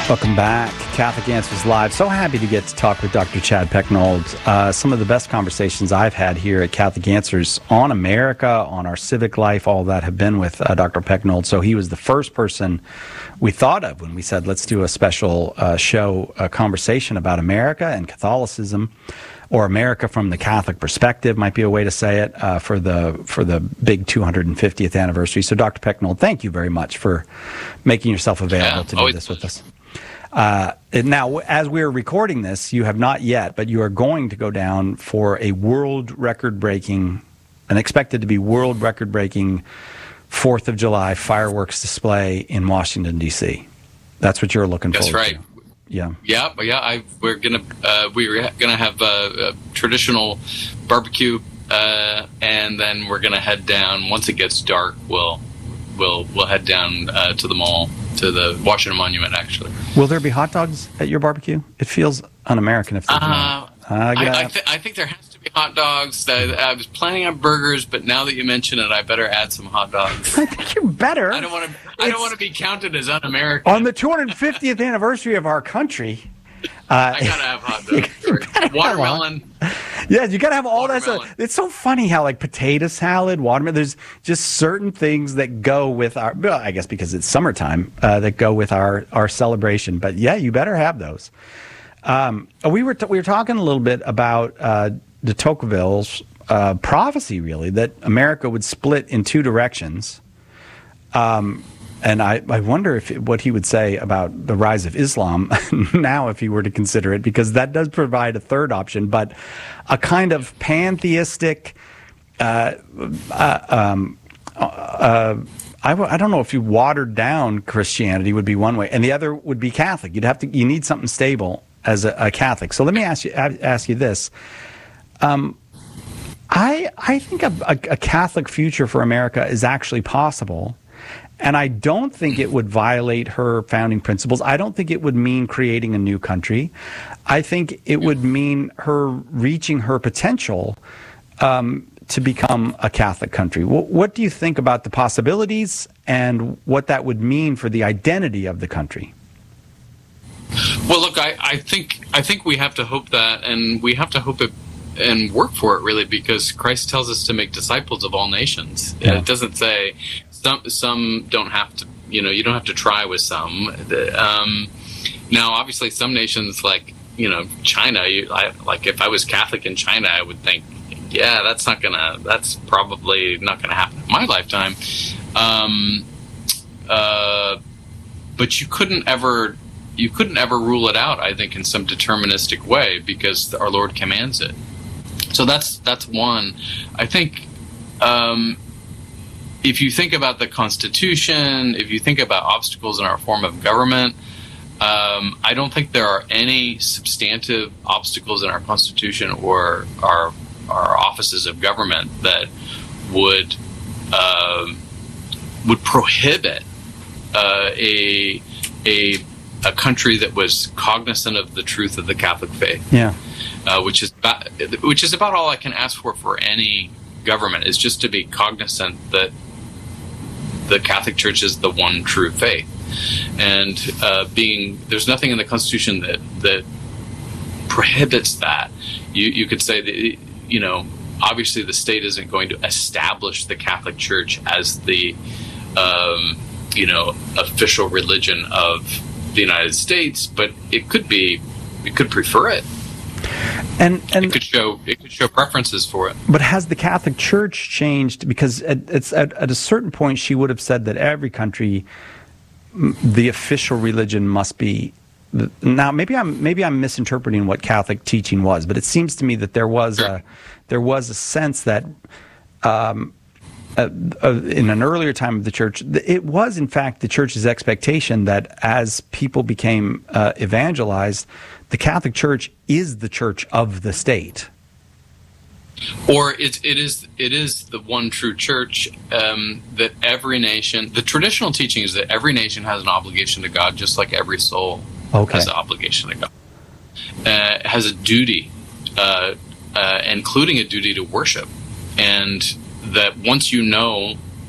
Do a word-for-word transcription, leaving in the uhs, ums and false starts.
Welcome back. Catholic Answers Live. So happy to get to talk with Doctor Chad Pecknold. Uh, some of the best conversations I've had here at Catholic Answers on America, on our civic life, all that have been with uh, Doctor Pecknold. So he was the first person we thought of when we said, let's do a special uh, show, a conversation about America and Catholicism, or America from the Catholic perspective might be a way to say it, uh, for the for the big two hundred fiftieth anniversary. So Doctor Pecknold, thank you very much for making yourself available yeah, to do this with us. Uh, now, as we're recording this, you have not yet, but you are going to go down for a world record-breaking, an expected to be world record-breaking fourth of July fireworks display in Washington, D C That's what you're looking That's forward right. to. Yeah. Yeah, yeah. I, we're gonna uh, we're gonna have a, a traditional barbecue, uh, and then we're gonna head down. Once it gets dark, we'll we'll we'll head down uh, to the mall, to the Washington Monument. Actually, will there be hot dogs at your barbecue? It feels un-American if there's uh, not. Uh, I, yeah. I, th- I think there has to be hot dogs. I, I was planning on burgers, but now that you mention it, I better add some hot dogs. I think you better. I don't want to. I don't want to be counted as un-American on the two hundred fiftieth anniversary of our country. Uh, I gotta have hot dogs. Watermelon. Yeah, you gotta have all that Watermelon. stuff. It's so funny how like potato salad, watermelon. There's just certain things that go with our. Well, I guess because it's summertime, uh, that go with our our celebration. But yeah, you better have those. Um, we were t- we were talking a little bit about uh, de Tocqueville's uh, prophecy, really, that America would split in two directions. Um, and I, I wonder if what he would say about the rise of Islam now, if he were to consider it, because that does provide a third option, but a kind of pantheistic. Uh, uh, um, uh, I, w- I don't know if you watered down Christianity would be one way, and the other would be Catholic. You'd have to. You need something stable as a, a Catholic. So let me ask you ask you this. Um, I I think a, a, a Catholic future for America is actually possible, and I don't think it would violate her founding principles. I don't think it would mean creating a new country. I think it would mean her reaching her potential um, to become a Catholic country. What, what do you think about the possibilities and what that would mean for the identity of the country? Well, look, I, I think I think we have to hope that, and we have to hope it and work for it, really, because Christ tells us to make disciples of all nations. Yeah. It doesn't say some some don't have to, you know, you don't have to try with some. Um, now, obviously, some nations like, you know, China, you, I, like if I was Catholic in China, I would think, yeah, that's not gonna, that's probably not gonna happen in my lifetime. Um, uh, but you couldn't ever. You couldn't ever rule it out, I think, in some deterministic way, because our Lord commands it. So that's that's one. I think um, if you think about the Constitution, if you think about obstacles in our form of government, um, I don't think there are any substantive obstacles in our Constitution or our our offices of government that would um, would prohibit uh, a a a country that was cognizant of the truth of the Catholic faith. Yeah, uh, which is about, which is about all I can ask for for any government, is just to be cognizant that the Catholic Church is the one true faith, and uh, being there's nothing in the Constitution that that prohibits that. You you could say that, you know, obviously the state isn't going to establish the Catholic Church as the um, you know official religion of the United States, but it could be, it could prefer it, and and it could show it could show preferences for it. But has the Catholic Church changed? Because at, it's at, at a certain point, she would have said that every country, the official religion must be. Now, maybe I'm maybe I'm misinterpreting what Catholic teaching was, but it seems to me that there was sure. a there was a sense that. Um, Uh, uh, in an earlier time of the church, it was in fact the church's expectation that as people became uh, evangelized, the Catholic Church is the church of the state. Or it, it is it is the one true church, um, that every nation, the traditional teaching is that every nation has an obligation to God, just like every soul okay. has an obligation to God. Uh, has a duty, uh, uh, including a duty to worship. And that once you know